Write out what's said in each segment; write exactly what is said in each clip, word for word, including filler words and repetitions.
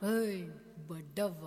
ஏய் பட்டவா.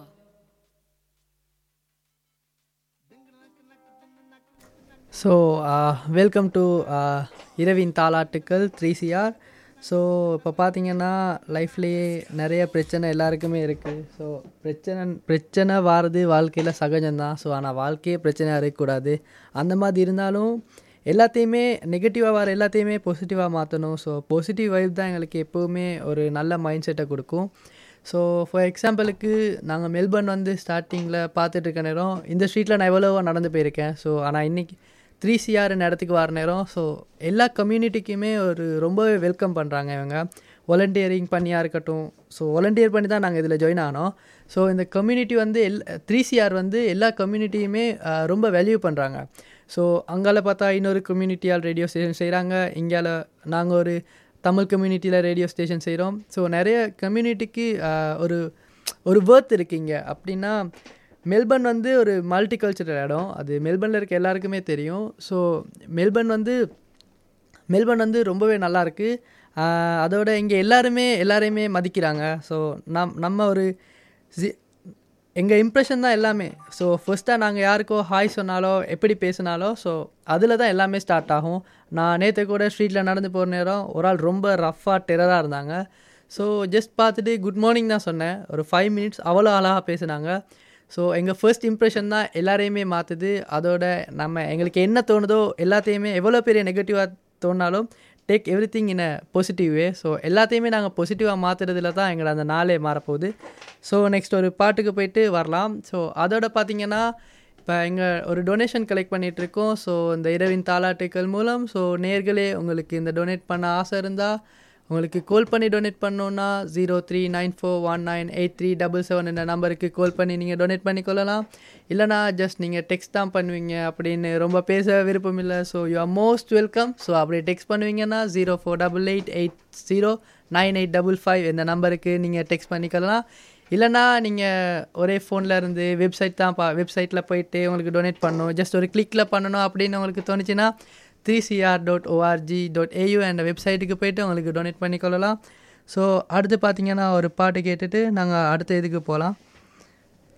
So welcome to இரவின் தாலாட்டுக்கள் three CR. So இப்போ பார்த்தீங்கன்னா லைஃப்லேயே நிறைய பிரச்சனை எல்லாருக்குமே இருக்குது. ஸோ பிரச்சனை பிரச்சனை வாரது வாழ்க்கையில் சகஜம்தான். ஸோ ஆனால் வாழ்க்கையே பிரச்சனையாக இருக்கக்கூடாது. அந்த மாதிரி இருந்தாலும் எல்லாத்தையுமே நெகட்டிவாக வர எல்லாத்தையுமே பாசிட்டிவாக மாற்றணும். ஸோ பாசிட்டிவ் வைப் தான் எங்களுக்கு எப்போவுமே ஒரு நல்ல மைண்ட் செட்டை கொடுக்கும். ஸோ ஃபார் எக்ஸாம்பிளுக்கு நாங்கள் மெல்பர்ன் வந்து ஸ்டார்டிங்கில் பார்த்துட்டு இருக்க நேரம் இந்த ஸ்ட்ரீட்டில் நான் எவ்வளவோ நடந்து போயிருக்கேன். ஸோ ஆனால் இன்றைக்கி த்ரீ சிஆர்னு இடத்துக்கு வர நேரம் ஸோ எல்லா கம்யூனிட்டிக்குமே ஒரு ரொம்பவே வெல்கம் பண்ணுறாங்க இவங்க. வாலண்டியரிங் பண்ணியாக இருக்கட்டும். ஸோ வாலண்டியர் பண்ணி தான் நாங்கள் இதில் ஜாயின் ஆனோம். ஸோ இந்த கம்யூனிட்டி வந்து எல் த்ரீ சிஆர் வந்து எல்லா கம்யூனிட்டியுமே ரொம்ப வேல்யூ பண்ணுறாங்க. ஸோ அங்கால பார்த்தா இன்னொரு கம்யூனிட்டியால் ரேடியோ ஸ்டேஷன் செய்கிறாங்க. இங்கால நாங்கள் ஒரு தமிழ் கம்யூனிட்டியில் ரேடியோ ஸ்டேஷன் செய்கிறோம். ஸோ நிறைய கம்யூனிட்டிக்கு ஒரு ஒரு வேர்த் இருக்குங்க. அப்படின்னா மெல்பர்ன் வந்து ஒரு மல்டி கல்ச்சரல் இடம். அது மெல்பர்னில் இருக்க எல்லாருக்குமே தெரியும். ஸோ மெல்பர்ன் வந்து மெல்பர்ன் வந்து ரொம்பவே நல்லாயிருக்கு. அதோட இங்கே எல்லாருமே எல்லாரையுமே மதிக்கிறாங்க. ஸோ நம் நம்ம ஒரு ஜி எங்கள் இம்ப்ரெஷன் தான் எல்லாமே. ஸோ ஃபர்ஸ்ட்டாக நாங்கள் யாருக்கோ ஹாய் சொன்னாலோ எப்படி பேசினாலோ ஸோ அதில் தான் எல்லாமே ஸ்டார்ட் ஆகும். நான் நேற்று கூட ஸ்ட்ரீட்டில் நடந்து போகிற நேரம் ஒரு ஆள் ரொம்ப ரஃப்பாக டெரராக இருந்தாங்க. ஸோ ஜஸ்ட் பார்த்துட்டு குட் மார்னிங் தான் சொன்னேன். ஒரு ஃபைவ் மினிட்ஸ் அவ்வளோ அழகாக பேசுனாங்க. ஸோ எங்கள் ஃபர்ஸ்ட் இம்ப்ரெஷன் தான் எல்லாரையுமே மாற்றுது. அதோட நம்ம எங்களுக்கு என்ன தோணுதோ எல்லாத்தையுமே எவ்வளோ பெரிய நெகட்டிவாக தோணினாலும் take every thing in a positive way. So எல்லாத்தையுமே நாங்கள் பாசிட்டிவாக மாற்றுறதுல தான் எங்களை அந்த நாளே மாறப்போகுது. ஸோ நெக்ஸ்ட் ஒரு பாட்டுக்கு போயிட்டு வரலாம். ஸோ அதோட பார்த்திங்கன்னா இப்போ எங்கள் ஒரு டொனேஷன் கலெக்ட் பண்ணிகிட்ருக்கோம். ஸோ இந்த இரவின் தாலாட்டுக்கள் மூலம் ஸோ நேர்களே உங்களுக்கு இந்த டொனேட் பண்ண ஆசை இருந்தால் உங்களுக்கு கால் பண்ணி டொனேட் பண்ணோன்னா zero three nine four one nine eight three double seven இந்த நம்பருக்கு கால் பண்ணி நீங்கள் டொனேட் பண்ணிக்கொள்ளலாம். இல்லைனா ஜஸ்ட் நீங்கள் டெக்ஸ்ட் தான் பண்ணுவீங்க அப்படின்னு ரொம்ப பேச விருப்பம் இல்லை. So you are most welcome. So அப்படி text பண்ணுவீங்கன்னா zero four double eight eight zero nine eight double five இந்த நம்பருக்கு நீங்கள் டெக்ஸ்ட் பண்ணிக்கலாம். இல்லைனா நீங்கள் ஒரே ஃபோனில் இருந்து வெப்சைட் தான் பா வெப்சைட்டில் போயிட்டு உங்களுக்கு டொனேட் பண்ணணும், ஜஸ்ட் ஒரு கிளிக்கில் பண்ணணும் அப்படின்னு உங்களுக்கு தோணுச்சுன்னா three CR dot O R G dot AU என்ற வெப்சைட்டுக்கு போய்ட்டு உங்களுக்கு டொனேட் பண்ணிக்கொள்ளலாம். ஸோ அடுத்து பார்த்திங்கன்னா ஒரு பாட்டு கேட்டுட்டு நாங்கள் அடுத்த இதுக்கு போகலாம்.